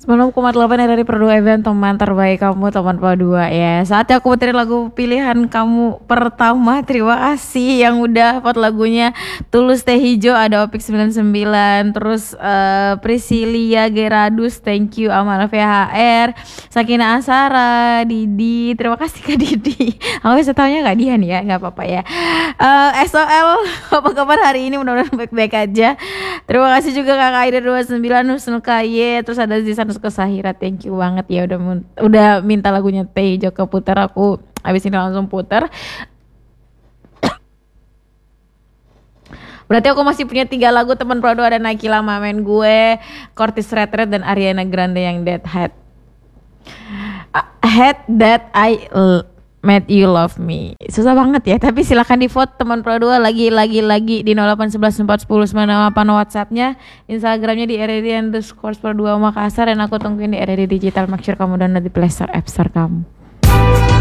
90,8 RRI Per 2 FM, teman terbaik kamu, teman Per 2 ya. Saatnya aku puterin lagu pilihan kamu pertama. Terima kasih yang udah vote lagunya. Tulus Teh Hijau, ada Opik 99, terus Priscilia Geradus, thank you. Amal VHR, Sakina Asara, Didi, terima kasih Kak Didi. Aku bisa taunya Kak Dian ya, nggak apa-apa ya. SOL, apa kabar hari ini? Mudah-mudahan baik-baik aja. Terima kasih juga Kak Aida 29, Husnul Kaye, terus ada Zisan Kesahira, thank you banget ya udah minta lagunya Teh Hijau keputar. Aku abis ini langsung putar. Berarti aku masih punya 3 lagu teman Prodo, ada Nakila Mamen gue, Cortis Retret, dan Ariana Grande yang That Head That I Made You Love Me. Susah banget ya, tapi silahkan di vote teman Pro 2 lagi di 0811 410 98 WhatsAppnya, Instagramnya di RRI_Pro 2 Makassar, dan aku tungguin di RRI Digital. Make sure kamu download di Play Store, App Store kamu.